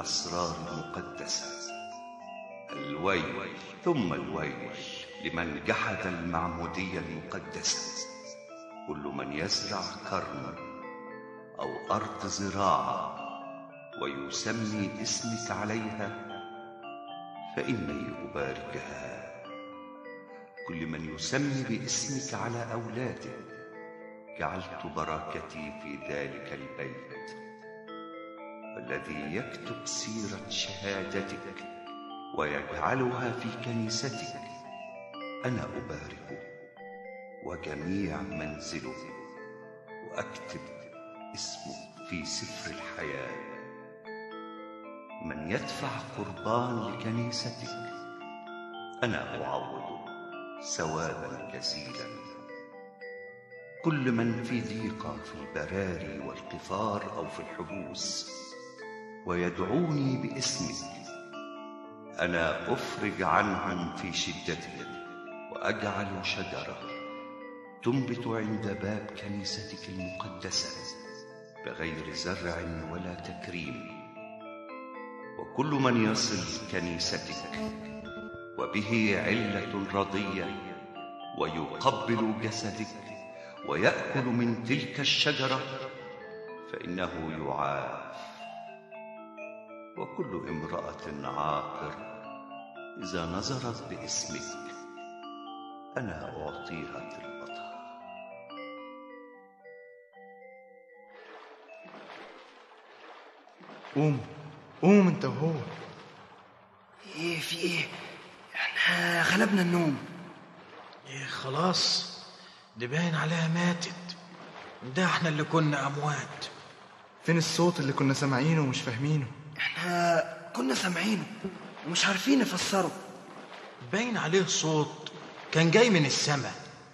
الأسرار المقدسة. الويل ثم الويل لمن جحد المعمودية المقدسة. كل من يزرع كرما أو أرض زراعة ويسمي اسمك عليها فإني أباركها. كل من يسمي باسمك على أولاده جعلت بركتي في ذلك البيت. والذي يكتب سيرة شهادتك ويجعلها في كنيستك أنا أباركه وجميع منزله، وأكتب اسمه في سفر الحياة. من يدفع قربان لكنيستك أنا أعوضه ثوابا جزيلا. كل من في ضيقة في البراري والقفار أو في الحبوس ويدعوني باسمك أنا أفرج عنهم في شدتهم، وأجعل شجرة تنبت عند باب كنيستك المقدسة بغير زرع ولا تكريم. وكل من يصل كنيستك وبه علة رضية ويقبل جسدك ويأكل من تلك الشجرة فإنه يعاف. وكل امرأة عاقر إذا نظرت باسمك أنا أعطيها تربتها. قوم انت وهو. ايه في ايه؟ احنا غلبنا النوم. ايه خلاص، دي باين عليها ماتت. ده احنا اللي كنا اموات. فين الصوت اللي كنا سامعينه ومش فاهمينه؟ احنا كنا سامعينه ومش عارفين نفسره. باين عليه صوت كان جاي من السماء.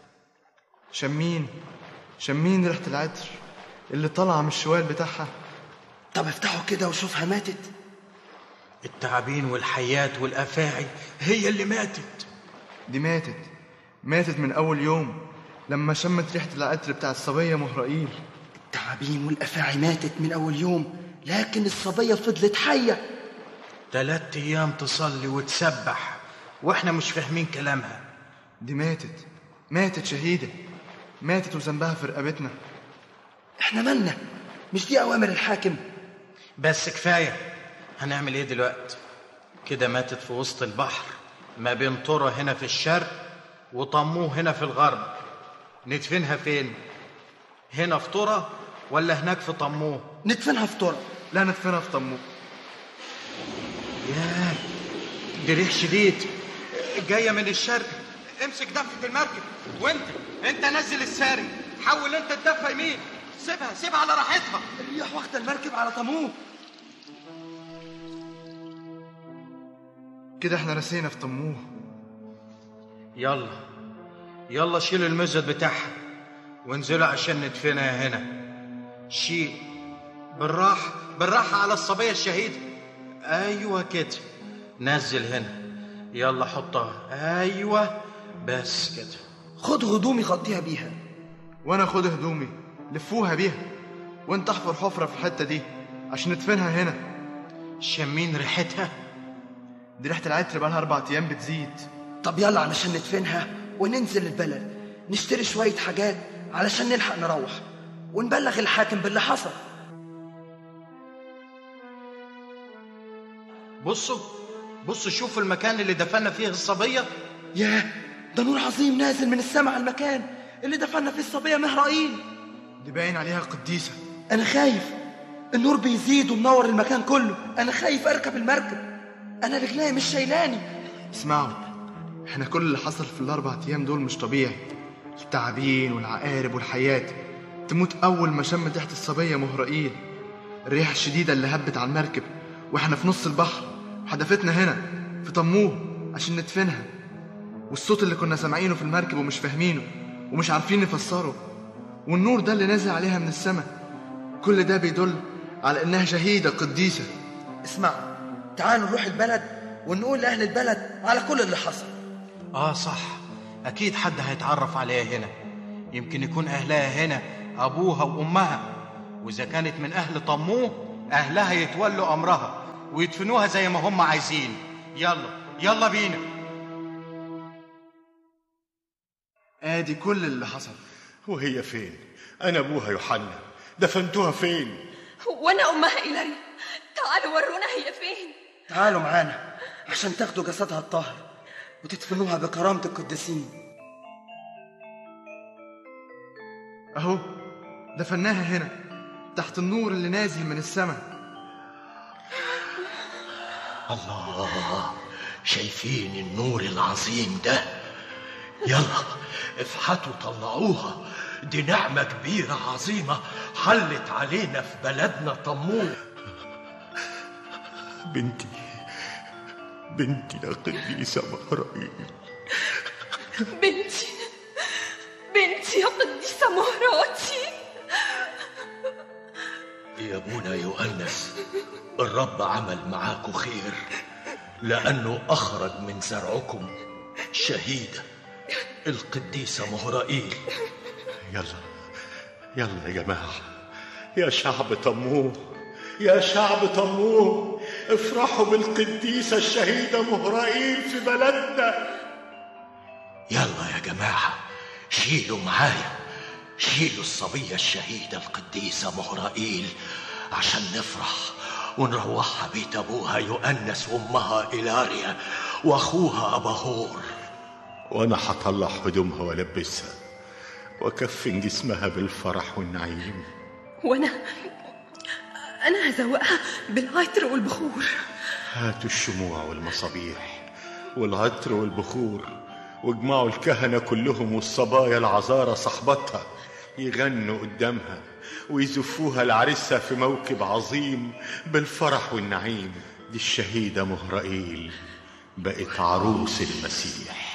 شمين ريحة العطر اللي طالعة من الشوال بتاعها. طب افتحوا كده وشوفها ماتت. التعابين والحيات والأفاعي هي اللي ماتت. دي ماتت من أول يوم لما شمت ريحة العطر بتاع الصبية مهرائيل. التعابين والأفاعي ماتت من أول يوم، لكن الصبية فضلت حية 3 أيام تصلي وتسبح واحنا مش فاهمين كلامها. دي ماتت شهيدة، ماتت وذنبها في رقبتنا. احنا مالنا؟ مش دي أوامر الحاكم؟ بس كفاية. هنعمل ايه دلوقتي؟ كده ماتت في وسط البحر ما بين طرة هنا في الشرق وطموه هنا في الغرب. ندفنها فين؟ هنا في طرة ولا هناك في طموه؟ ندفنها في طرة. لا، ندفنها في طموه. ياه، دي ريح شديد جاية من الشرق. امسك دفة المركب، وانت نزل الساري. حاول انت الدفة يمين. سيبها على راحتها. الريح واخدة المركب على طموه. كده احنا رسينا في طموه. يلا شيل المزود بتاعها وانزلوا عشان ندفنها هنا. شيل بالراحة على الصبية الشهيدة. ايوه كده، نزل هنا. يلا حطها. ايوه بس كده. خد هدومي غطيها بيها. وانا خد هدومي لفوها بيها، وانت احفر حفرة في الحتة دي عشان ندفنها هنا. شمين ريحتها؟ دي ريحة العطر بقالها 4 أيام بتزيد. طب يلا علشان ندفنها وننزل البلد نشتري شوية حاجات علشان نلحق نروح ونبلغ الحاكم باللي حصل. بصوا شوفوا المكان اللي دفنا فيه الصبية. ياه، ده نور عظيم نازل من السماء على المكان اللي دفنا فيه الصبية مهرائيل. دي باين عليها قديسة. أنا خايف، النور بيزيد ومنور المكان كله. أنا خايف أركب المركب، أنا رجلي مش شايلاني. اسمعوا، احنا كل اللي حصل في ال4 أيام دول مش طبيعي. التعابين والعقارب والحيات تموت أول ما شمت ريحة الصبية مهرائيل. الريح الشديدة اللي هبت على المركب واحنا في نص البحر وحدفتنا هنا في طموه عشان ندفنها. والصوت اللي كنا سامعينه في المركب ومش فاهمينه ومش عارفين نفسره، والنور ده اللي نازل عليها من السماء، كل ده بيدل على إنها شهيدة قديسة. اسمعوا، تعالوا نروح البلد ونقول لأهل البلد على كل اللي حصل. صح، أكيد حد هيتعرف عليها هنا. يمكن يكون أهلها هنا أبوها وأمها، وإذا كانت من أهل طموه أهلها يتولوا أمرها ويدفنوها زي ما هم عايزين. يلا بينا. ادي كل اللي حصل. وهي فين؟ انا ابوها يوحنا، دفنتوها فين؟ وانا امها إيلاريا. تعالوا ورونا هي فين. تعالوا معانا عشان تاخدوا جسدها الطاهر وتدفنوها بكرامة القديسين. اهو دفناها هنا تحت النور اللي نازل من السماء. الله، شايفين النور العظيم ده؟ يلا افحتوا طلعوها، دي نعمة كبيرة عظيمة حلت علينا في بلدنا طموح. بنتي يا قديسة مهرائيل. بنتي يا قديسة مهراتي. يا ابونا يؤنس، الرب عمل معاكم خير، لأنه أخرج من زرعكم شهيدة القديسة مهرائيل. يلا يا جماعة، يا شعب طموح، يا شعب طموح، افرحوا بالقديسة الشهيدة مهرائيل في بلدنا. يلا يا جماعة، شيلوا معايا، شيلوا الصبية الشهيدة القديسة مهرائيل عشان نفرح ونروحها بيت أبوها يؤنس وأمها إيلاريا وأخوها أباهور. وأنا هطلع هدومها وألبسها وأكفن جسمها بالفرح والنعيم. أنا هزوقها بالعطر والبخور. هاتوا الشموع والمصابيح والعطر والبخور، واجمعوا الكهنة كلهم والصبايا العذارى صحبتها يغنوا قدامها ويزفوها لعرسها في موكب عظيم بالفرح والنعيم. دي الشهيدة مهرائيل بقت عروس المسيح.